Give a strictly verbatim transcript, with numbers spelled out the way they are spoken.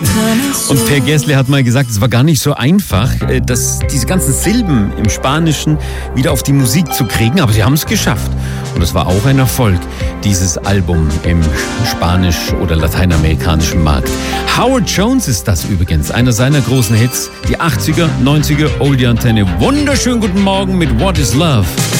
Und Per Gessle hat mal gesagt, es war gar nicht so einfach, dass diese ganzen Silben im Spanischen wieder auf die Musik zu kriegen, aber sie haben es geschafft. Und es war auch ein Erfolg, dieses Album im spanisch- oder lateinamerikanischen Markt. Howard Jones ist das übrigens, einer seiner großen Hits, die achtziger, neunziger Oldie Antenne. Wunderschönen guten Morgen mit What is Love?